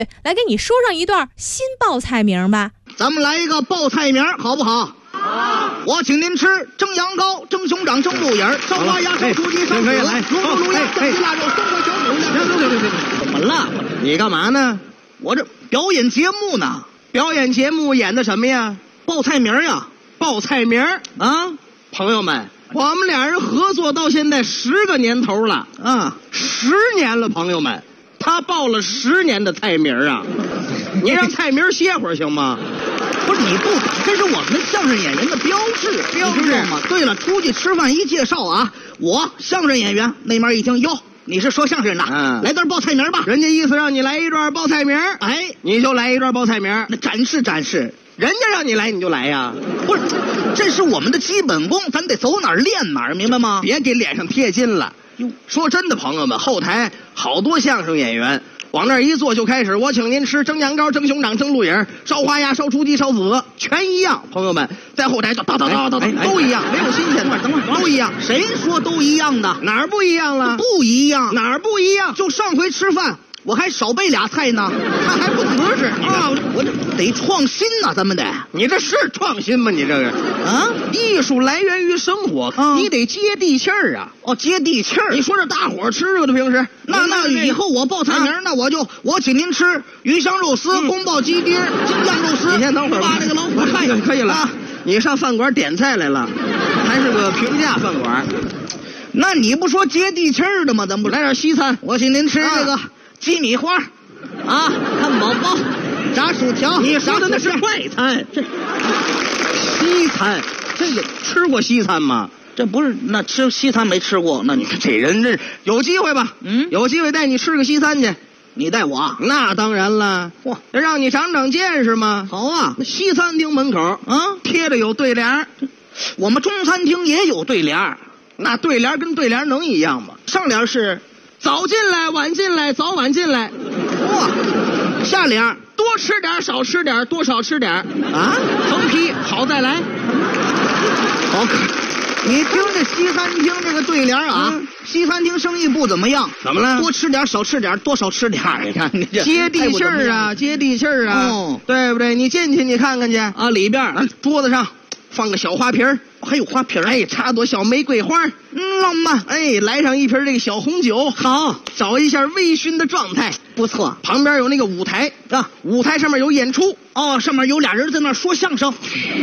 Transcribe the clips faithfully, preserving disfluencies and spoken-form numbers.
来给你说上一段新报菜名吧。 咱们来一个报菜名好不好？好。我请您吃蒸羊羔、蒸熊掌、蒸鹿眼、烧花鸭、烧雏鸡、烧子、卤肉卤鸭、酱鸡腊肉、松花小肚。 行行行行，怎么了？你干嘛呢？ 我这表演节目呢。 表演节目演的什么呀？ 报菜名呀。 报菜名啊！朋友们，我们俩人合作到现在十个年头了啊，十年了，朋友们，他报了十年的菜名啊！你让菜名歇会儿行吗？ 不是你不敢，这是我们相声演员的标志， 标志吗？对了，出去吃饭一介绍啊，我相声演员，那边一听哟，你是说相声的，嗯，来段报菜名吧。 人家意思让你来一段报菜名， 哎， 你就来一段报菜名， 那展示展示。 人家让你来你就来呀， 不是，这是我们的基本功，咱得走哪儿练哪儿，明白吗？ 别给脸上贴金了。说真的，朋友们，后台好多相声演员往那儿一坐就开始，我请您吃蒸羊羔、蒸熊掌、蒸鹿眼、烧花鸭、烧雏鸡、烧子，全一样。朋友们在后台就叨叨叨叨叨都一样，没有新鲜的，等会儿都一样。 谁说都一样的？ 哪儿不一样了？ 不一样， 哪儿不一样？ 就上回吃饭。我还少备俩菜呢，他还不合适啊！我这得创新呐、啊，咱们得。 你这是创新吗？你这个啊，艺术来源于生活，嗯、你得接地气儿啊！ 哦，接地气儿。 你说这大伙儿吃这个的平时， 那那以后我报菜名，啊、那我就我请您吃鱼香肉丝、嗯、宫保鸡丁、京酱肉丝。 你先等会儿吧， 把这个老虎菜可以了。啊、你上饭馆点菜来了，还是个平价饭馆。 那你不说接地气儿的吗？咱不来点西餐， 我请您吃这个。啊鸡米花，啊，汉堡包，炸薯条。 你说的那是快餐，这西餐，这个吃过西餐吗？ 这不是，那吃西餐没吃过。那你这人这有机会吧？嗯，有机会带你吃个西餐去。 你带我？ 那当然了。哇，让你长长见识嘛。 好啊， 西餐厅门口啊贴着有对联， 我们中餐厅也有对联。 那对联跟对联能一样吗？ 上联是。 早进来，晚进来，早晚进来。 哇，下联多吃点，少吃点，多少吃点啊？横批好再来。 好，你听这西餐厅这个对联啊，嗯、西餐厅生意不怎么样。 怎么了？ 多吃点，少吃点，多少吃点。你看，你这接地气儿啊，接地气儿啊，哦，对不对？你进去你看看去啊，里边啊桌子上放个小花瓶儿。 还有花瓶， 哎，插朵小玫瑰花， 嗯，浪漫。 哎，来上一瓶这个小红酒， 好， 找一下微醺的状态， 不错。 旁边有那个舞台啊，舞台上面有演出， 哦，上面有俩人在那说相声。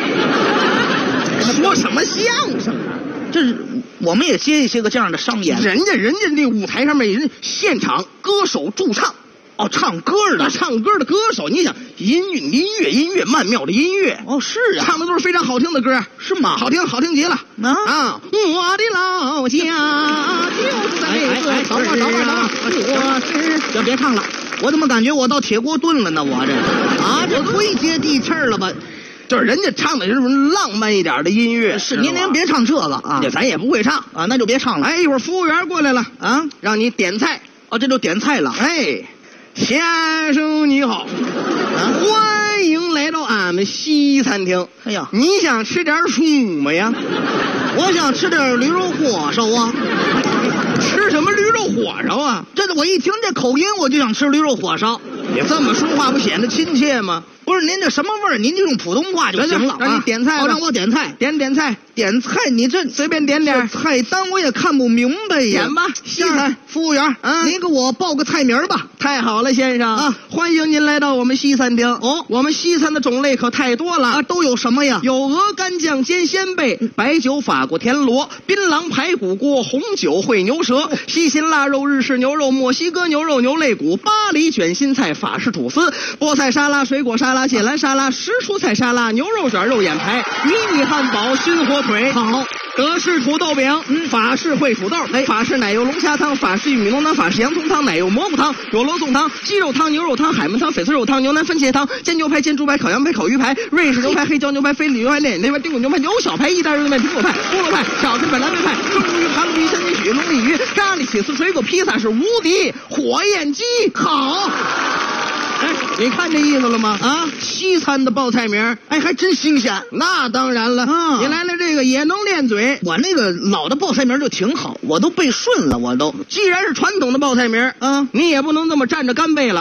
说什么相声啊？ 这是我们也接一些个这样的商演。 人家人家那舞台上面人现场歌手驻唱。 哦，唱歌的， 唱歌的歌手，你想音乐音乐音乐曼妙的音乐， 哦是啊， 唱的都是非常好听的歌， 是吗？ 好听，好听极了啊！啊，我的老家就是在那个， 等会儿，等会儿，等会儿，我是，就别唱了，我怎么感觉我到铁锅炖了呢？我这啊，这忒接地气儿了吧？ 就是人家唱的是浪漫一点的音乐， 是您您别唱这个啊， 这咱也不会唱啊，那就别唱了。 哎，一会儿服务员过来了啊，让你点菜， 哦，这就点菜了， 哎。先生你好，啊，欢迎来到俺们西餐厅。 哎呀， 你想吃点什么呀？ 我想吃点驴肉火烧啊。 吃什么驴肉火烧啊？ 这我一听这口音，我就想吃驴肉火烧。 你这么说话不显得亲切吗？ 不是，您这什么味儿？您就用普通话就行了。 让你点菜， 哦，让我点菜， 点点菜， 点菜。你这随便点点菜单，我也看不明白呀。 点吧，西餐。 服务员，啊，您给我报个菜名吧。 太好了，先生啊，欢迎您来到我们西餐厅。哦，我们西餐的种类可太多了啊，都有什么呀？ 有鹅肝酱煎鲜贝、白酒法国田螺、槟榔排骨锅、红酒烩牛舌、西芹腊肉、日式牛肉、墨西哥牛肉、牛肋骨、巴黎卷心菜、法式吐司、菠菜沙拉、水果沙拉、芥蓝沙拉、湿蔬菜沙拉、牛肉卷、肉眼排、迷你汉堡、熏火腿。 好， 德式土豆饼，嗯，法式烩土豆，哎，法式奶油龙虾汤、法式玉米浓汤、法式洋葱汤、奶油蘑菇汤、有罗宋汤、鸡肉汤、牛肉汤、海焖汤、翡翠肉汤、牛腩番茄汤、煎牛排、煎猪排、烤羊排、烤鱼排、瑞士牛排、黑椒牛排、菲力牛排、炼牛排、丁骨牛排、牛小排、意大利面、苹果派、菠萝派、饺子本蓝莓派、生鱼、韩国鱼、香煎鲟、龙利鱼、咖喱起司水果披萨是无敌火焰鸡。 好。 哎，你看这意思了吗？啊，西餐的报菜名， 哎，还真新鲜。 那当然了，啊，你来了这个也能练嘴。 我那个老的报菜名就挺好，我都背顺了，我都。 既然是传统的报菜名，啊，你也不能这么站着干背了。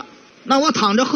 那我躺着喝